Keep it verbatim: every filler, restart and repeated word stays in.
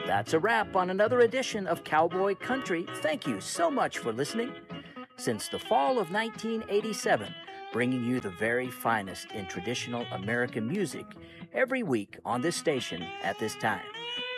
That's a wrap on another edition of Cowboy Country. Thank you so much for listening. Since the fall of nineteen eighty-seven, bringing you the very finest in traditional American music every week on this station at this time.